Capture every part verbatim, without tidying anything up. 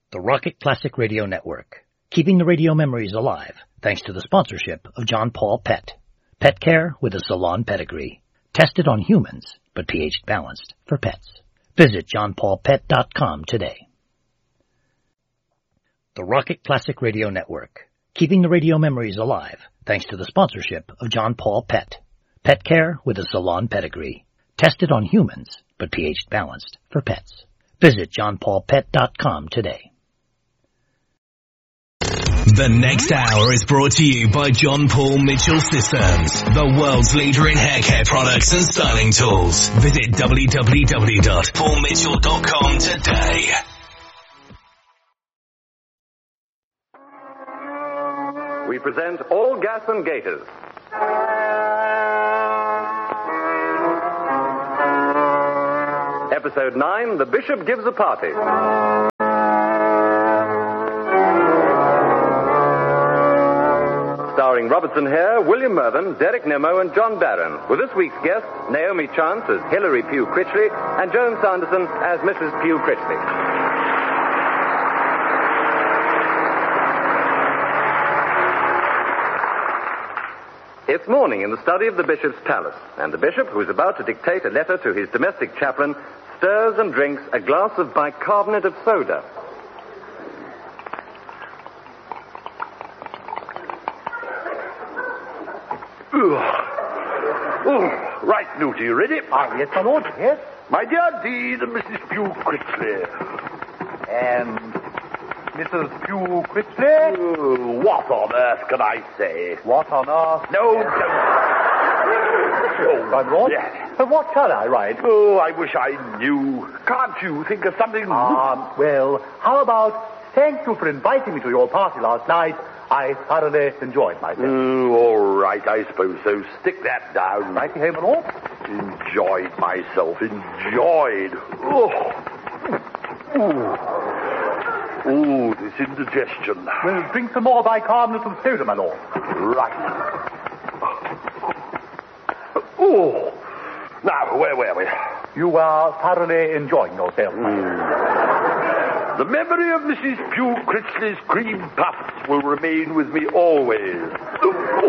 The Rocket Classic Radio Network, keeping the radio memories alive thanks to the sponsorship of John Paul Pet. Pet care with a salon pedigree. Tested on humans, but pH balanced for pets. Visit john paul pet dot com today. The Rocket Classic Radio Network, keeping the radio memories alive thanks to the sponsorship of John Paul Pet. Pet care with a salon pedigree. Tested on humans, but pH balanced for pets. Visit john paul pet dot com today. The next hour is brought to you by John Paul Mitchell Systems, the world's leader in hair care products and styling tools. Visit w w w dot paul mitchell dot com today. We present All Gas and Gaiters. Episode nine, The Bishop Gives a Party. Starring Robertson Hare, William Mervyn, Derek Nimmo, and John Barron, with this week's guests, Naomi Chance as Hilary Pugh Critchley, and Joan Sanderson as Missus Pugh Critchley. It's morning in the study of the bishop's palace, and the bishop, who is about to dictate a letter to his domestic chaplain, stirs and drinks a glass of bicarbonate of soda. Oh, right, Newt, are you ready? Ah, yes, my lord, yes. My dear Dean and Missus Pugh Critchley. And Missus Pugh Critchley? Oh, what on earth can I say? What on earth? No, don't. Oh, my lord? Yes. But what shall I write? Oh, I wish I knew. Can't you think of something? Um, well, how about thank you for inviting me to your party last night. I thoroughly enjoyed myself. Oh, all right, I suppose so. Stick that down. Righty ho, my lord. Enjoyed myself. Enjoyed. Oh. Oh. Oh, this indigestion. Well, drink some more bicarbonate of soda, my lord. Right. Oh. Now, where were we? You are thoroughly enjoying yourself. Mm. The memory of Missus Pugh Critchley's cream puffs will remain with me always. Oh.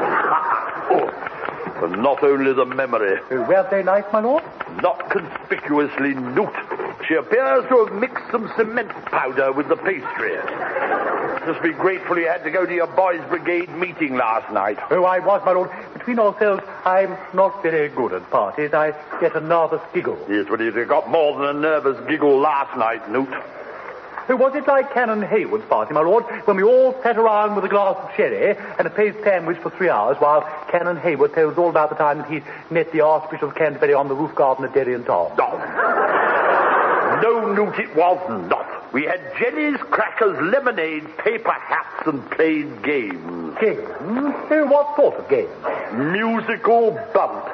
Oh. And not only the memory. Uh, were they nice, my lord? Not conspicuously Newt. She appears to have mixed some cement powder with the pastry. Just be grateful you had to go to your boys' brigade meeting last night. Oh, I was, my lord. Between ourselves, I'm not very good at parties. I get a nervous giggle. Yes, but you got more than a nervous giggle last night, Newt. Oh, was it like Canon Haywood's party, my lord, when we all sat around with a glass of sherry and a paste sandwich for three hours while Canon Haywood tells us all about the time that he met the Archbishop of Canterbury on the roof garden at Derry and Town? No. No, Newt, it was not. We had jellies, crackers, lemonade, paper hats, and played games. Games? Oh, what sort of games? Musical bumps.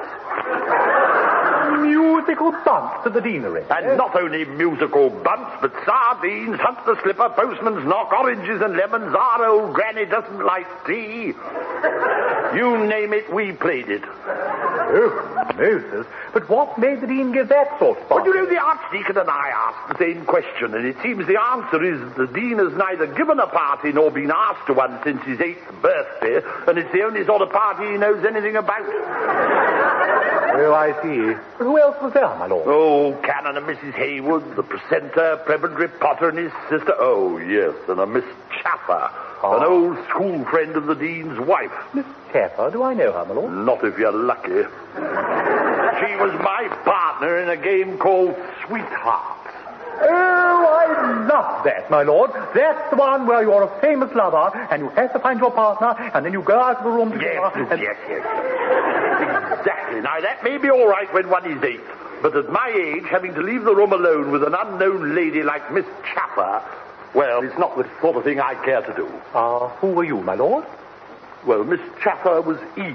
Musical bumps to the deanery. And not only musical bumps, but sardines, hunt the slipper, postman's knock, oranges and lemons, our old granny doesn't like tea. You name it, we played it. Oh, Moses. But what made the dean give that sort of Well, party? you know, the Archdeacon and I asked the same question, and it seems the answer is the dean has neither given a party nor been asked to one since his eighth birthday, and it's the only sort of party he knows anything about. Oh, I see. Who else was there, my lord? Oh, Canon and Missus Haywood, the precentor, Prebendary Potter and his sister. Oh, yes, and a Miss Chaffer, Oh. an old school friend of the dean's wife. Miss Chaffer, do I know her, my lord? Not if you're lucky. She was my partner in a game called Sweethearts. Oh, I love that, my lord. That's the one where you're a famous lover, and you have to find your partner, and then you go out of the room together. Yes, and... yes, yes. Exactly. Now, that may be all right when one is eight, but at my age, having to leave the room alone with an unknown lady like Miss Chaffer, well, it's not the sort of thing I care to do. Ah, uh, who were you, my lord? Well, Miss Chaffer was Eve.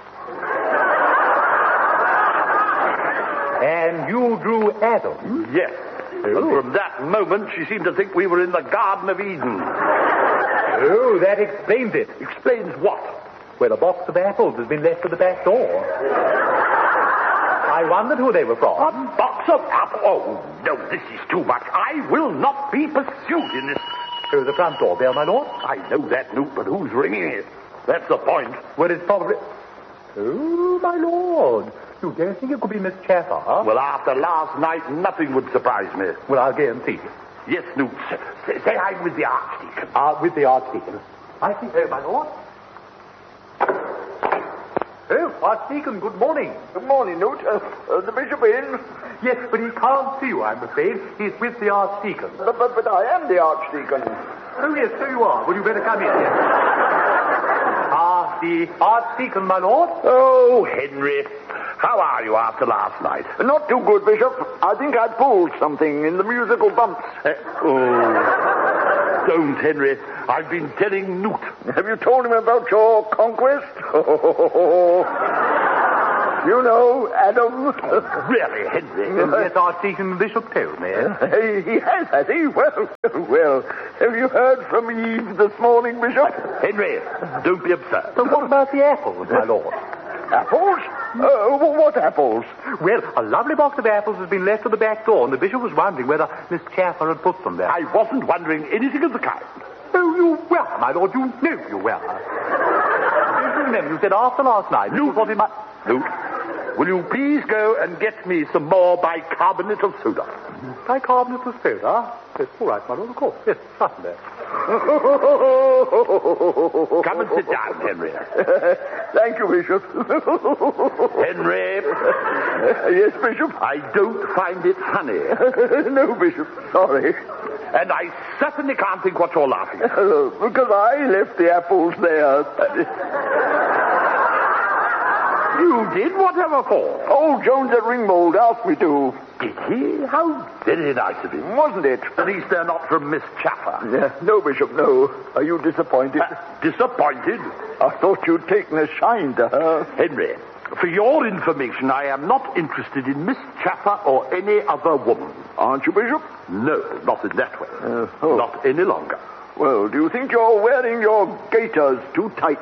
And you drew Adam? Yes. Oh. And from that moment, she seemed to think we were in the Garden of Eden. Oh, that explains it. Explains what? Well, a box of apples has been left at the back door. I wondered who they were from. A box of apples? Oh, no, this is too much. I will not be pursued in this. Oh, the front door bell, my lord. I know that, Newt, but who's ringing it? That's the point. Well, it's probably... Oh, my lord. You don't think it could be Miss Chaffer? Well, after last night, nothing would surprise me. Well, I'll go and see. Yes, Newt. Say, say I'm with the Archdeacon. Ah, uh, with the Archdeacon. I think so, my lord. Oh, Archdeacon, good morning. Good morning, Newt. Uh, uh, the bishop in? Yes, but he can't see you, I'm afraid. He's with the Archdeacon. But, but, but I am the Archdeacon. Oh, yes, so you are. Well, you better come in. Ah, the Archdeacon, my lord. Oh, Henry. How are you after last night? Not too good, Bishop. I think I pulled something in the musical bumps. Uh, oh, don't, Henry. I've been telling Newt. Have you told him about your conquest? You know, Adam. Really, Henry? Yes, Archdeacon, the bishop told me. Hey, he has, has he? Well, well, have you heard from Eve this morning, Bishop? Henry, don't be absurd. But what about the apples, my lord? Apples? Uh, what apples? Well, a lovely box of apples has been left at the back door, and the bishop was wondering whether Miss Chaffer had put them there. I wasn't wondering anything of the kind. Oh, you were, my lord. You know you were. Don't you remember? You said after last night. Newt, what in my... Newt, will you please go and get me some more bicarbonate of soda? Bicarbonate of soda? Yes, all right, my lord, of course. Yes, certainly. Come and sit down, Henry. Thank you, Bishop. Henry. Yes, Bishop? I don't find it funny. No, Bishop. Sorry. And I certainly can't think what you're laughing at. Uh, because I left the apples there. You did? Whatever for? Old Jones at Ringmold asked me to. Did he? How very nice of him. Wasn't it? At least they're not from Miss Chaffer. Uh, no, Bishop, no. Are you disappointed? Uh, disappointed? I thought you'd taken a shine to her. Henry, for your information, I am not interested in Miss Chaffer or any other woman. Aren't you, Bishop? No, not in that way. Uh, oh. Not any longer. Well, do you think you're wearing your gaiters too tight?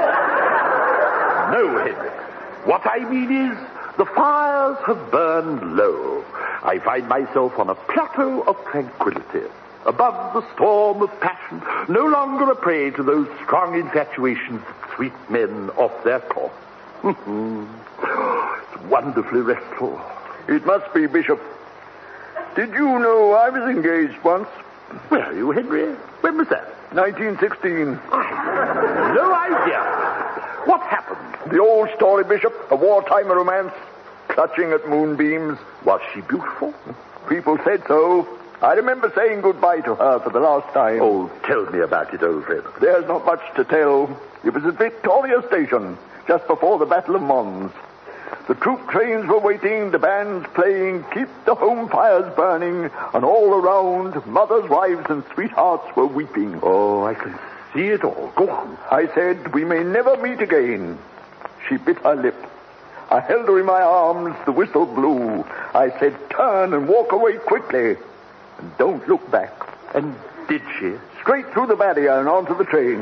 No, Henry. What I mean is, the fires have burned low. I find myself on a plateau of tranquility, above the storm of passion, no longer a prey to those strong infatuations that sweep men off their course. It's wonderfully restful. It must be, Bishop. Did you know I was engaged once? Where are you, Henry? When was that? nineteen sixteen. I have no idea. What happened? The old story, Bishop. A wartime romance. Clutching at moonbeams. Was she beautiful? People said so. I remember saying goodbye to her for the last time. Oh, tell me about it, old friend. There's not much to tell. It was at Victoria Station, just before the Battle of Mons. The troop trains were waiting, the bands playing, keep the home fires burning, and all around, mothers, wives, and sweethearts were weeping. Oh, I can see it all. Go on. I said, we may never meet again. She bit her lip. I held her in my arms, the whistle blew. I said, turn and walk away quickly. And don't look back. And did she? Straight through the barrier and onto the train.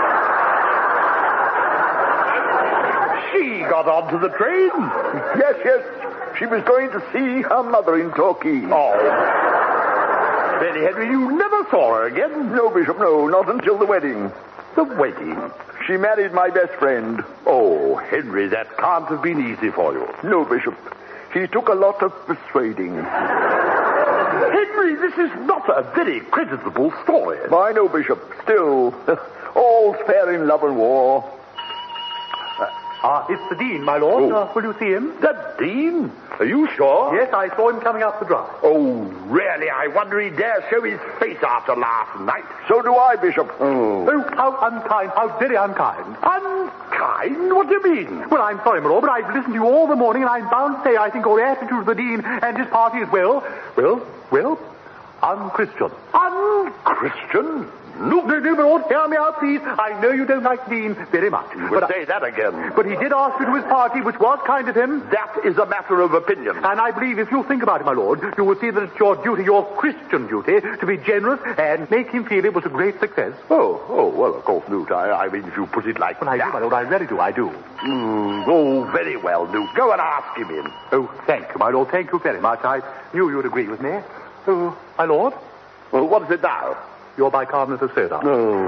She got onto the train? Yes, yes. She was going to see her mother in Torquay. Oh. Really, Henry, you never saw her again? No, Bishop, no. Not until the wedding. The wedding? She married my best friend. Oh, Henry, that can't have been easy for you. No, Bishop. She took a lot of persuading. Henry, this is not a very creditable story. I know, Bishop. Still, all's fair in love and war. Ah, uh, it's the Dean, my lord. Oh. Uh, will you see him? The Dean? Are you sure? Yes, I saw him coming up the drive. Oh, really? I wonder he dare show his face after last night. So do I, Bishop. Oh. Oh, how unkind, how very unkind. Unkind? What do you mean? Well, I'm sorry, my lord, but I've listened to you all the morning, and I'm bound to say I think your attitude to the Dean and his party is, well, well, well, unchristian. Unchristian? No, no, no, my lord, hear me out, please. I know you don't like Dean very much. You would but say that again. But he did ask me to his party, which was kind of him. That is a matter of opinion. And I believe if you think about it, my lord, you will see that it's your duty, your Christian duty, to be generous and make him feel it was a great success. Oh, oh, well, of course, Newt. I, I mean, if you put it like Well, I that. do, my lord, I really do, I do. Mm, oh, very well, Newt. Go and ask him in. Oh, thank you, my lord, thank you very much. I knew you'd agree with me. Oh, my lord, Well, what is it now? your bicarbonate of soda.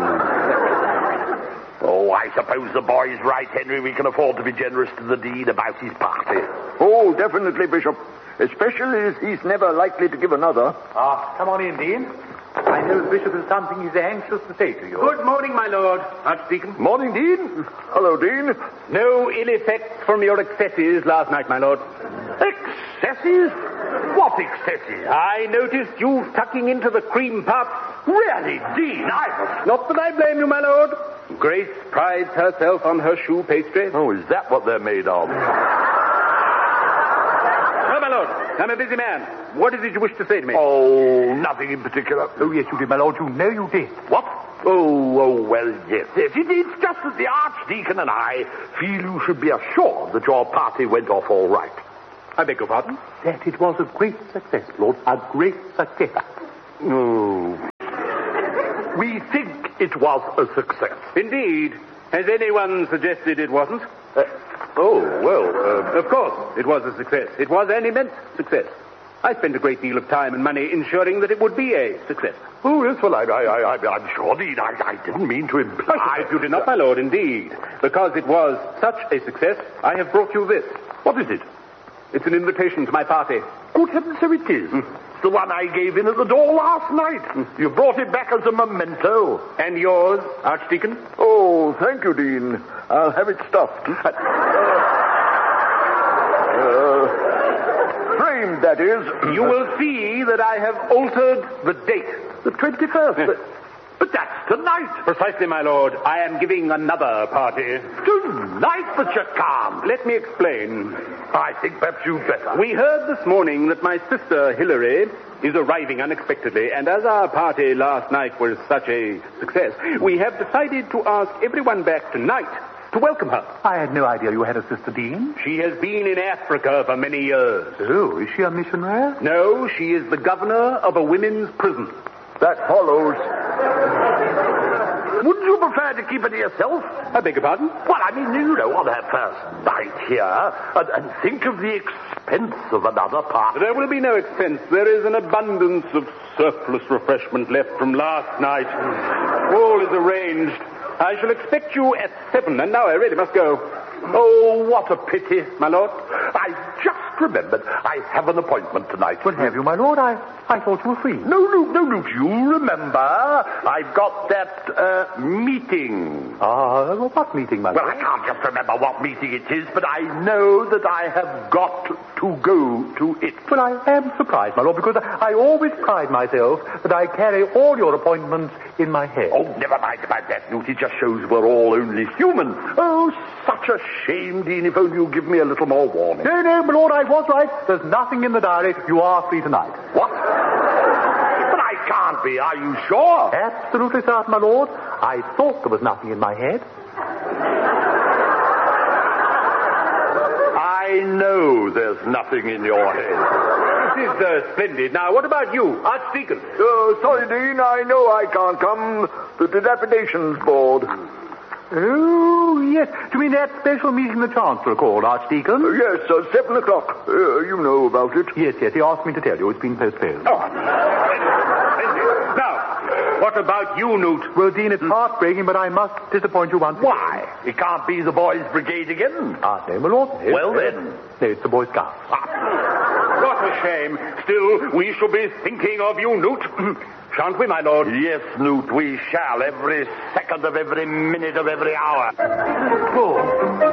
Oh. Oh, I suppose the boy's right, Henry. We can afford to be generous to the Dean about his party. Oh, definitely, Bishop. Especially as he's never likely to give another. Ah, come on in, Dean. I know the bishop has something he's anxious to say to you. Good morning, my lord, Archdeacon. Morning, Dean. Hello, Dean. No ill effects from your excesses last night, my lord. Excesses? What excesses? I noticed you tucking into the cream puffs. Really, Dean, I was... Not that I blame you, my lord. Grace prides herself on her shoe pastry. Oh, is that what they're made of? No, my lord, I'm a busy man. What is it you wish to say to me? Oh, nothing in particular. Oh, yes, you did, my lord. You know you did. What? Oh, oh, well, yes, yes. It, it's just that the Archdeacon and I feel you should be assured that your party went off all right. I beg your pardon? That it was a great success, Lord. A great success. Oh. We think it was a success. Indeed. Has anyone suggested it wasn't? Uh, oh, well, uh, Of course, it was a success. It was an immense success. I spent a great deal of time and money ensuring that it would be a success. oh, yes, well, I, I, I, I'm sure, Dean, I, I didn't mean to imply... I you did not, my lord, indeed. Because it was such a success, I have brought you this. What is it? It's an invitation to my party. Good heavens, so it is. Mm. It's the one I gave in at the door last night. Mm. You brought it back as a memento. And yours, Archdeacon? Oh, thank you, Dean. I'll have it stuffed. Uh, uh, framed, that is. You will see that I have altered the date. The twenty-first. But, but that's tonight. Precisely, my lord. I am giving another party. Tonight, but you can't. Let me explain. I think perhaps you'd better. We heard this morning that my sister Hilary is arriving unexpectedly, and as our party last night was such a success, we have decided to ask everyone back tonight to welcome her. I had no idea you had a sister, Dean. She has been in Africa for many years. Oh, is she a missionary? No, she is the governor of a women's prison. That follows. Wouldn't you prefer to keep it to yourself? I beg your pardon? Well, I mean, you know, on her first night here, and, and think of the expense of another party. There will be no expense. There is an abundance of surplus refreshment left from last night. All is arranged. I shall expect you at seven, and now I really must go. Oh, what a pity, my lord. I just remembered I have an appointment tonight. But have you, my lord? I, I thought you were free. No, no, no, no. You remember, I've got that uh, meeting. Ah, uh, what meeting, my Well, lord? I can't just remember what meeting it is, but I know that I have got to go to it. Well, I am surprised, my lord, because I, I always pride myself that I carry all your appointments in my head. Oh, never mind about that, Newt. It just shows we're all only human. Oh, such a shame, Dean. If only you give me a little more warning. No, no, my lord, I was right. There's nothing in the diary. You are free tonight. What? But I can't be. Are you sure? Absolutely certain, my lord. I thought there was nothing in my head. I know there's nothing in your head. This is uh, splendid. Now, what about you, Archdeacon? Oh, sorry, Dean. I know I can't come. The dilapidations board. Oh, yes. Do you mean that special meeting the Chancellor called, Archdeacon? Uh, yes, uh, seven o'clock. Uh, you know about it. Yes, yes. He asked me to tell you. It's been postponed. Oh, splendid. Now, what about you, Newt? Well, Dean, it's heartbreaking, but I must disappoint you once again. Why? It can't be the boys' brigade again. Ah, no, my lord. No. Well, then. No, it's the Boy Scouts. What a shame. Still, we shall be thinking of you, Newt. Shan't we, my lord? Yes, Newt, we shall. Every second of every minute of every hour. Oh.